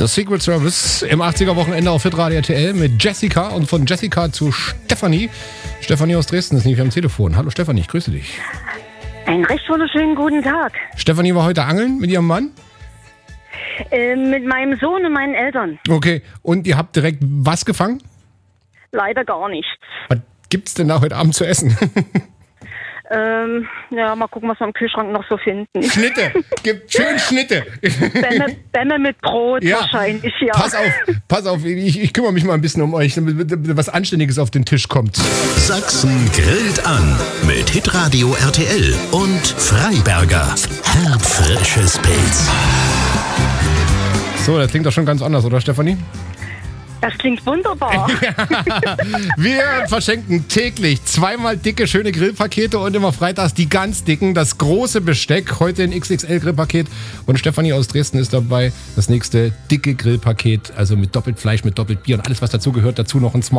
Das Secret Service im 80er-Wochenende auf Hitradio RTL mit Jessica und von Jessica zu Stefanie. Stefanie aus Dresden ist nämlich am Telefon. Hallo Stefanie, ich grüße dich. Einen recht wunderschönen guten Tag. Stefanie war heute angeln mit ihrem Mann? Mit meinem Sohn und meinen Eltern. Okay, und ihr habt direkt was gefangen? Leider gar nichts. Was gibt's denn da heute Abend zu essen? Ja, mal gucken, was wir im Kühlschrank noch so finden. Schnitte, gibt schön Schnitte. Bämme mit Brot Ja. wahrscheinlich, ja. Pass auf, ich kümmere mich mal ein bisschen um euch, damit was Anständiges auf den Tisch kommt. Sachsen grillt an mit Hitradio RTL und Freiberger. Herbfrisches Pilz. So, das klingt doch schon ganz anders, oder Stefanie? Das klingt wunderbar. Wir verschenken täglich 2-mal dicke, schöne Grillpakete und immer freitags die ganz dicken, das große Besteck. Heute ein XXL-Grillpaket und Stefanie aus Dresden ist dabei. Das nächste dicke Grillpaket, also mit doppelt Fleisch, mit doppelt Bier und alles, was dazu gehört. Dazu noch ein Smart.